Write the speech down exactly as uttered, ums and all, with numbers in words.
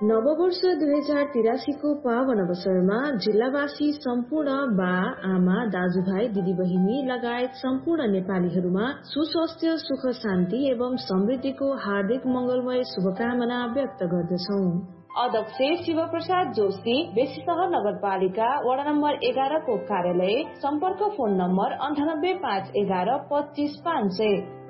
नववर्ष दुई हजार तिरासी को पावन अवसरमा जिल्लावासी सम्पूर्ण बा आमा दाजुभाइ दिदीबहिनी लगायत सम्पूर्ण नेपालीहरूमा सुस्वास्थ्य सुख शान्ति एवं समृद्धिको हार्दिक मंगलमय शुभकामना व्यक्त गर्दछौं। अध्यक्ष शिवप्रसाद जोशी, बेसीसहर नगरपालिका वडा नम्बर एघार को कार्यालय। सम्पर्क फोन नम्बर अन्ठानब्बे पाँच एघार पच्चीस पाँच सय।